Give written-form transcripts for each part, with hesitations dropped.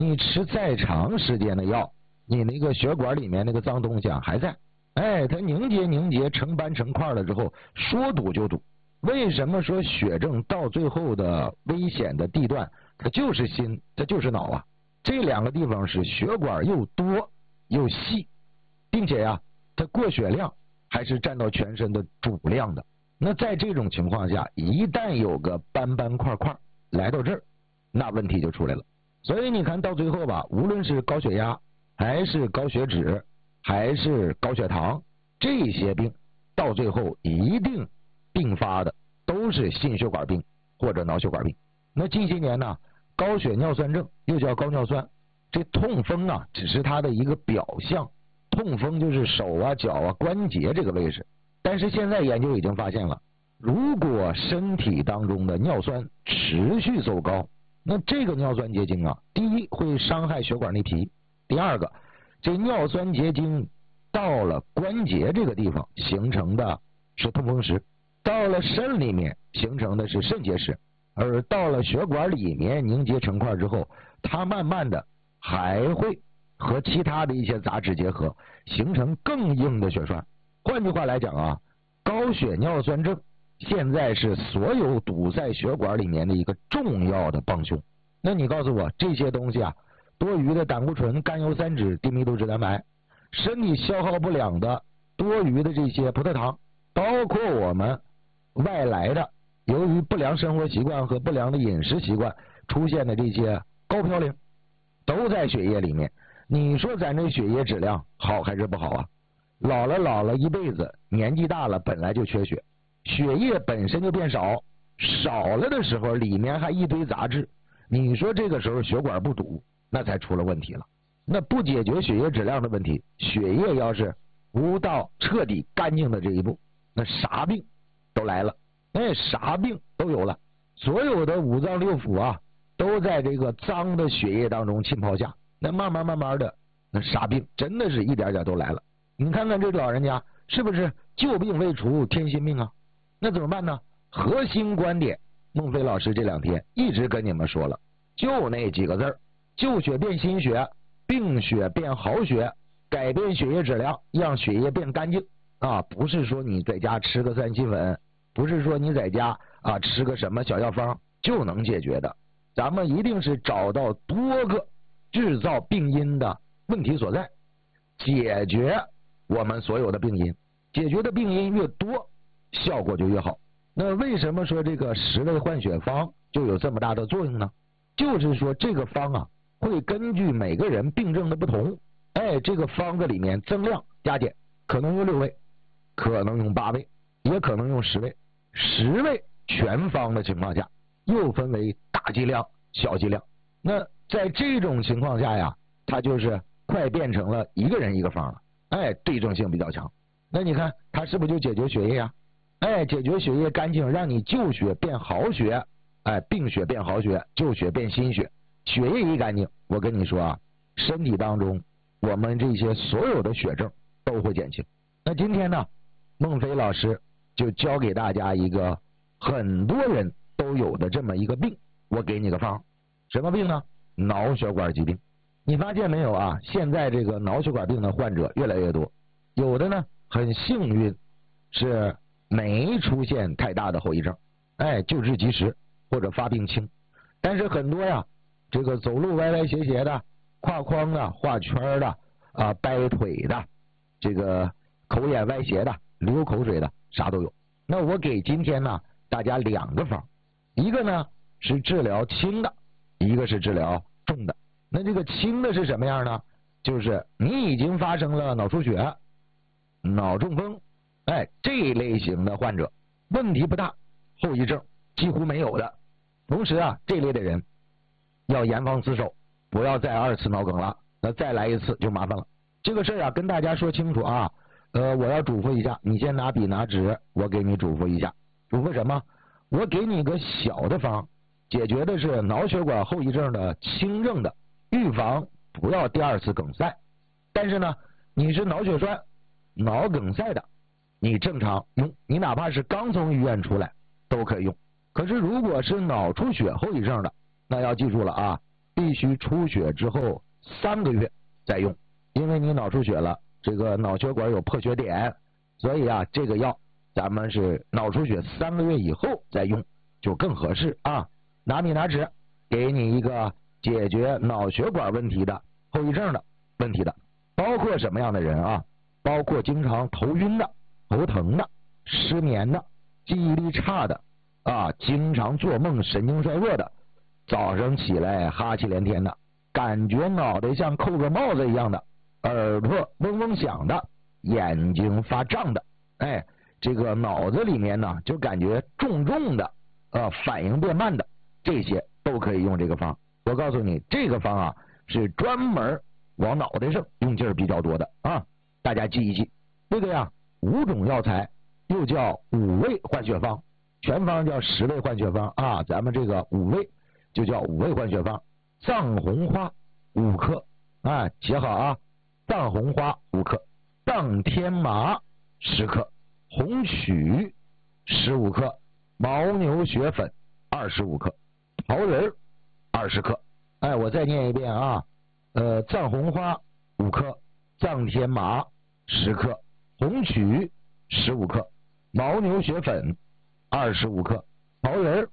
你吃再长时间的药，你那个血管里面那个脏东西啊还在，它凝结成斑成块了之后，说堵就堵。为什么说血症到最后的危险的地段，它就是心，它就是脑啊？这两个地方是血管又多又细，并且呀，它过血量还是占到全身的主量的。那在这种情况下，一旦有个斑斑块块来到这儿，那问题就出来了。所以你看到最后吧，无论是高血压还是高血脂还是高血糖，这些病到最后一定并发的都是心血管病或者脑血管病。那近些年呢，高血尿酸症又叫高尿酸，这痛风啊只是它的一个表象，痛风就是手啊脚啊关节这个位置。但是现在研究已经发现了，如果身体当中的尿酸持续走高，那这个尿酸结晶啊，第一会伤害血管内皮，第二个，这尿酸结晶到了关节这个地方形成的是痛风石，到了肾里面形成的是肾结石，而到了血管里面凝结成块之后，它慢慢的还会和其他的一些杂质结合，形成更硬的血栓。换句话来讲啊，高血尿酸症现在是所有堵在血管里面的一个重要的帮凶。那你告诉我，这些东西啊，多余的胆固醇、甘油三酯、低密度脂蛋白，身体消耗不良的多余的这些葡萄糖，包括我们外来的由于不良生活习惯和不良的饮食习惯出现的这些高嘌呤，都在血液里面。你说咱这血液质量好还是不好啊？老了一辈子，年纪大了本来就缺血，血液本身就变少，少了的时候里面还一堆杂质，你说这个时候血管不堵，那才出了问题了。那不解决血液质量的问题，血液要是不到彻底干净的这一步，那啥病都来了，啥病都有了。所有的五脏六腑啊，都在这个脏的血液当中浸泡下，那慢慢的，那啥病真的是一点点都来了。你看看这老人家是不是旧病未除添新病啊？那怎么办呢？核心观点，孟非老师这两天一直跟你们说了，就那几个字儿：旧血变新血，病血变好血，改变血液质量，让血液变干净啊！不是说你在家吃个3七粉，不是说你在家啊吃个什么小药方就能解决的。咱们一定是找到多个制造病因的问题所在，解决我们所有的病因，解决的病因越多，效果就越好。那为什么说这个10味换血方就有这么大的作用呢？就是说这个方啊，会根据每个人病症的不同，这个方子里面增量加减，可能用6味，可能用8味，也可能用10味。10味全方的情况下，又分为大剂量、小剂量。那在这种情况下呀，它就是快变成了一个人一个方了。对症性比较强。那你看它是不是就解决血液啊？解决血液干净，让你旧血变好血，病血变好血，旧血变新血。血液一干净，我跟你说啊，身体当中我们这些所有的血症都会减轻。那今天呢，孟非老师就教给大家一个很多人都有的这么一个病，我给你个方。什么病呢？脑血管疾病。你发现没有啊？现在这个脑血管病的患者越来越多，有的呢很幸运是没出现太大的后遗症，救治及时或者发病轻。但是很多呀，这个走路歪歪斜斜的，跨框的，画圈的啊，掰腿的，这个口眼歪斜的，流口水的，啥都有。那我给今天呢大家2个方，一个呢是治疗轻的，一个是治疗重的。那这个轻的是什么样呢？就是你已经发生了脑出血、脑中风，这一类型的患者问题不大，后遗症几乎没有的。同时啊，这类的人要严防死守，不要再2次脑梗了，那再来1次就麻烦了。这个事儿啊，跟大家说清楚啊。我要嘱咐一下，你先拿笔拿纸，我给你嘱咐一下。嘱咐什么？我给你个小的方，解决的是脑血管后遗症的轻症的，预防不要第2次梗塞。但是呢，你是脑血栓、脑梗塞的，你正常用，你哪怕是刚从医院出来都可以用。可是如果是脑出血后遗症的，那要记住了啊，第必须出血之后3个月再用，因为你脑出血了，这个脑血管有破血点，所以啊，这个药咱们是脑出血3个月以后再用就更合适啊。拿米拿纸，给你一个解决脑血管问题的后遗症的问题的，包括什么样的人啊？包括经常头晕的、头疼的、失眠的、记忆力差的啊，经常做梦神经衰弱的，早上起来哈气连天的，感觉脑袋像扣个帽子一样的，耳朵嗡嗡响的，眼睛发胀的，哎，这个脑子里面呢就感觉重重的，反应变慢的，这些都可以用这个方。我告诉你，这个方啊是专门往脑袋上用劲儿比较多的啊，大家记一记。这个呀，5种药材又叫5味换血方，全方叫10味换血方啊，咱们这个5味就叫5味换血方。藏红花5克啊，写好啊，藏红花5克，藏天麻10克，红曲15克，牦牛血粉25克，桃仁20克。哎，我再念一遍啊，藏红花5克，藏天麻10克，红曲15克，牦牛血粉25克，桃仁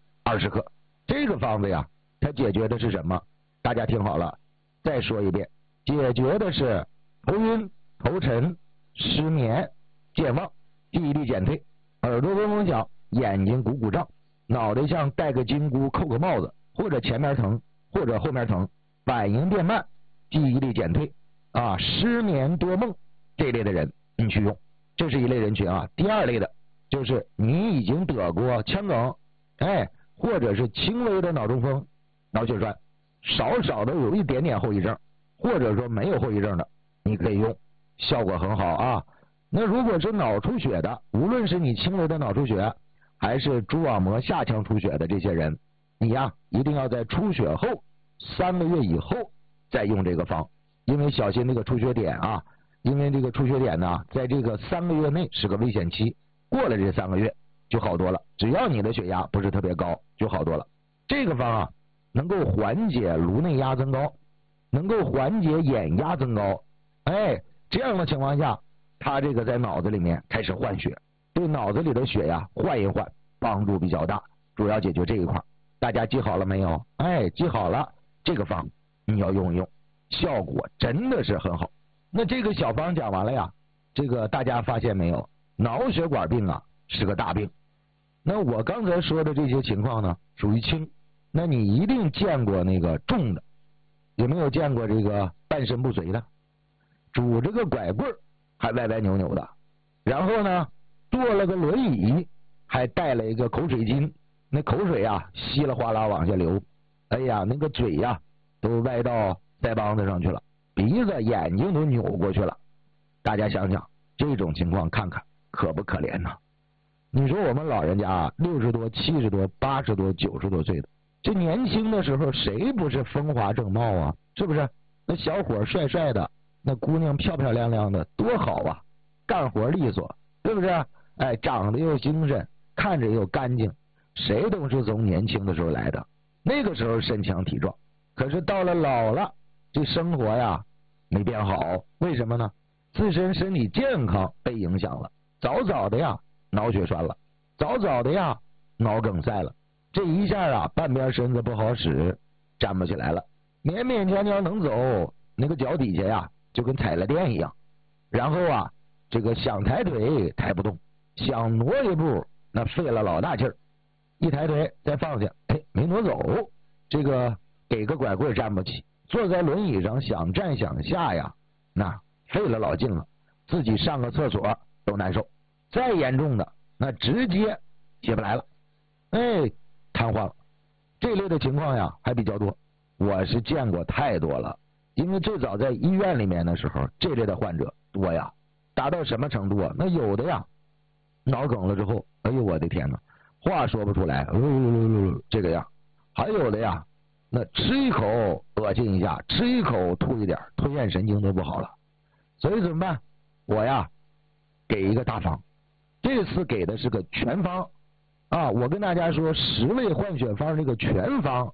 20克。这个方子呀，它解决的是什么？大家听好了，再说一遍，解决的是头晕、头沉、失眠、健忘、记忆力减退、耳朵嗡嗡响、眼睛鼓鼓胀、脑袋像戴个金箍扣个帽子，或者前面疼或者后面疼，反应变慢、记忆力减退啊、失眠多梦这类的人你去用，这是一类人群啊。第二类的就是你已经得过腔梗，哎，或者是轻微的脑中风、脑血栓，少少的有一点点后遗症，或者说没有后遗症的，你可以用，效果很好啊。那如果是脑出血的，无论是你轻微的脑出血还是蛛网膜下腔出血的这些人，你呀一定要在出血后3个月以后再用这个方，因为小心这个出血点啊，因为这个出血点呢，在这个3个月内是个危险期，过了这3个月就好多了，只要你的血压不是特别高就好多了。这个方啊能够缓解颅内压增高，能够缓解眼压增高，哎，这样的情况下，它这个在脑子里面开始换血，对脑子里的血呀换一换，帮助比较大，主要解决这一块。大家记好了没有？哎，记好了，这个方你要用一用，效果真的是很好。那这个小方讲完了呀，这个大家发现没有？脑血管病啊是个大病。那我刚才说的这些情况呢，属于轻。那你一定见过那个重的，有没有见过这个半身不遂的，拄着个拐棍还歪歪扭扭的，然后呢坐了个轮椅，还带了一个口水巾，那口水啊稀里哗啦往下流，哎呀，那个嘴呀都歪到腮帮子上去了，鼻子眼睛都扭过去了。大家想想这种情况，看看可不可怜呢？你说我们老人家60多、70多、80多、90多岁的，这年轻的时候谁不是风华正茂啊？是不是？那小伙帅帅的，那姑娘漂漂亮亮的，多好啊！干活利索，是不是？哎，长得又精神，看着又干净，谁都是从年轻的时候来的，那个时候身强体壮。可是到了老了，这生活呀没变好，为什么呢？自身身体健康被影响了，早早的呀脑血栓了，早早的呀脑梗塞了，这一下啊半边身子不好使，站不起来了，勉勉强强能走，那个脚底下呀就跟踩了电一样，然后啊这个想抬腿抬不动，想挪一步那费了老大劲儿，一抬腿再放下，哎，没挪走，这个给个拐棍站不起，坐在轮椅上想站想下呀，那费了老劲了，自己上个厕所都难受，再严重的那直接起不来了，哎，瘫痪了。这类的情况呀还比较多，我是见过太多了。因为最早在医院里面的时候，这类的患者多呀，达到什么程度啊？那有的呀脑梗了之后，哎呦我的天哪，话说不出来，这个样。还有的呀那吃一口恶心一下，吃一口吐一点，吞咽神经都不好了。所以怎么办？我呀给一个大方，这次给的是个全方啊！我跟大家说，10味换血方这个全方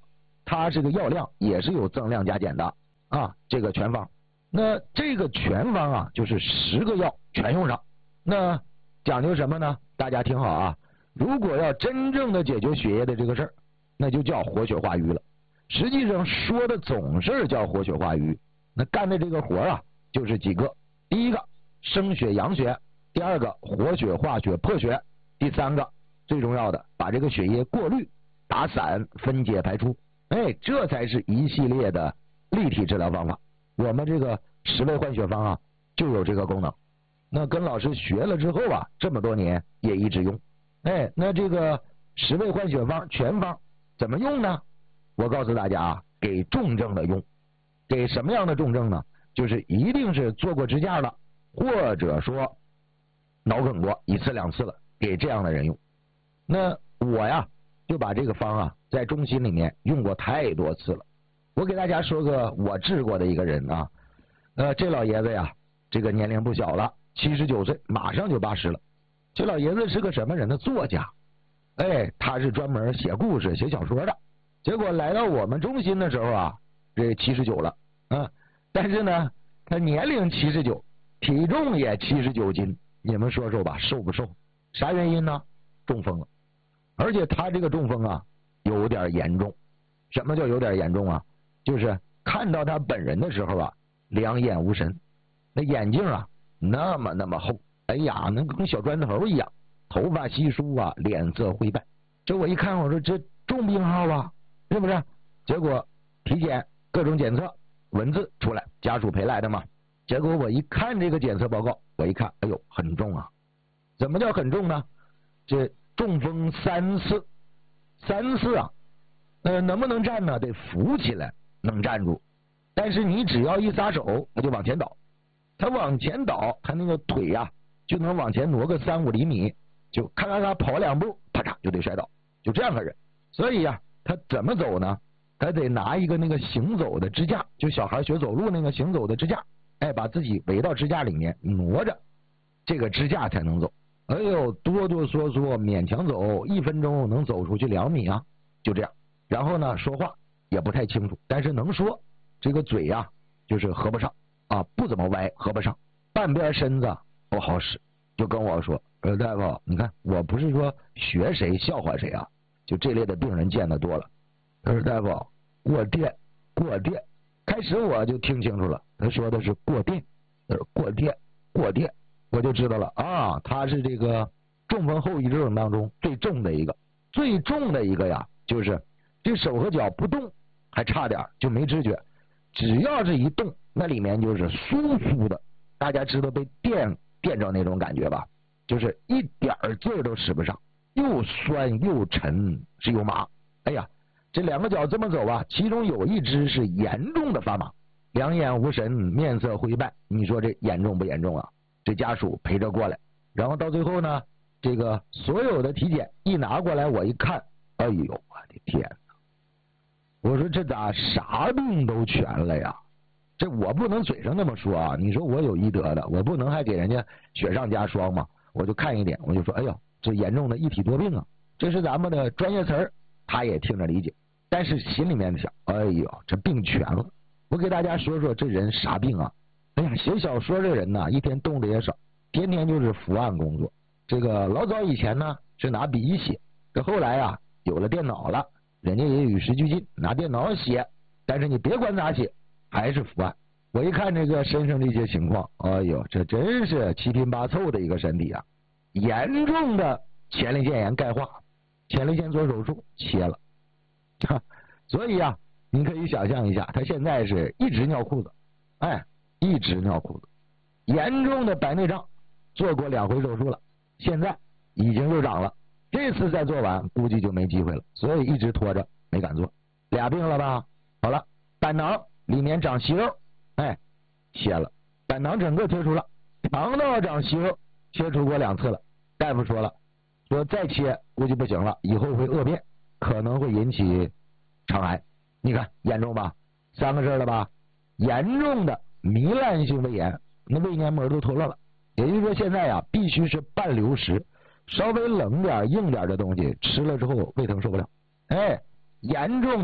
它这个药量也是有增量加减的啊，这个全方。那这个全方啊，就是10个药全用上。那讲究什么呢？大家听好啊，如果要真正的解决血液的这个事儿，那就叫活血化瘀了。实际上说的总是叫活血化瘀，那干的这个活啊，就是几个：第一个生血养血，第二个活血化血破血，第三个最重要的把这个血液过滤、打散、分解排出。哎，这才是一系列的立体治疗方法。我们这个10味换血方啊，就有这个功能。那跟老师学了之后啊，这么多年也一直用。哎，那这个10味换血方全方怎么用呢？我告诉大家啊，给重症的用。给什么样的重症呢？就是一定是做过支架了，或者说脑梗过1次2次了，给这样的人用。那我呀就把这个方啊在中心里面用过太多次了。我给大家说个我治过的一个人啊，这老爷子呀，这个年龄不小了，79岁，马上就80了。这老爷子是个什么人呢？作家。哎，他是专门写故事、写小说的。结果来到我们中心的时候啊，这79了，但是呢，他年龄79，体重也79斤，你们说说吧，瘦不瘦？啥原因呢？中风了。而且他这个中风啊，有点严重。什么叫有点严重啊？就是看到他本人的时候啊，两眼无神，那眼镜啊那么厚，哎呀，那跟小砖头一样，头发稀疏啊，脸色灰败。这我一看，我说这重病号啊，是不是？结果体检各种检测文字出来，家属陪来的嘛。结果我一看这个检测报告，我一看，哎呦，很重啊！怎么叫很重呢？这中风3次啊，能不能站呢？得扶起来，能站住。但是你只要一撒手，他就往前倒。他往前倒，他那个腿呀，就能往前挪个3-5厘米，就咔咔咔跑2步，啪嚓就得摔倒，就这样个人。所以呀，他怎么走呢？他得拿一个那个行走的支架，就小孩学走路那个行走的支架，哎，把自己围到支架里面挪着，这个支架才能走。哎呦，哆哆嗦嗦勉强走，1分钟能走出去2米啊，就这样。然后呢，说话也不太清楚，但是能说，这个嘴呀就是合不上啊，不怎么歪，合不上，半边身子不好使，就跟我说，大夫，你看我不是说学谁笑话谁啊，就这类的病人见得多了。他说大夫，过电。开始我就听清楚了，他说的是过电，过电，我就知道了啊，他是这个中风后遗症当中最重的一个呀，就是这手和脚不动还差点就没知觉，只要是一动，那里面就是酥酥的，大家知道被电着那种感觉吧，就是一点劲儿都使不上，又酸又沉是又麻。哎呀，这2个脚这么走啊，其中有一只是严重的发麻，两眼无神，面色灰败，你说这严重不严重啊？这家属陪着过来，然后到最后呢，这个所有的体检一拿过来，我一看，哎呦我的天哪！我说这咋啥病都全了呀？这我不能嘴上那么说啊，你说我有医德的，我不能还给人家雪上加霜嘛。我就看一点，我就说，哎呦，这严重的一体多病啊，这是咱们的专业词儿，他也听着理解，但是心里面想，哎呦，这病全了。我给大家说说这人啥病啊？哎呀，写小说这人呢，一天动的也少，天天就是伏案工作。这个老早以前呢是拿笔写，这后来啊有了电脑了，人家也与时俱进，拿电脑写，但是你别管咋写，还是伏案。我一看这个身上这些情况，哎呦，这真是七拼八凑的一个身体啊！严重的前列腺炎钙化，前列腺做手术切了，所以啊，你可以想象一下，他现在是一直尿裤子，哎，一直尿裤子。严重的白内障，做过2回手术了，现在已经又长了，这次再做完估计就没机会了，所以一直拖着没敢做。俩病了吧？好了，胆囊里面长息肉，哎，切了，胆囊整个切除了。肠道长息肉，切除过2次了，大夫说了，说再切估计不行了，以后会恶变，可能会引起肠癌。你看严重吧？3个字了吧？严重的糜烂性胃炎，那胃黏膜都脱落了。也就是说现在呀，必须是半流食，稍微冷点硬点的东西吃了之后胃疼受不了。哎，严重的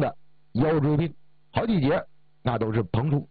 腰椎病，好几节那都是膨出。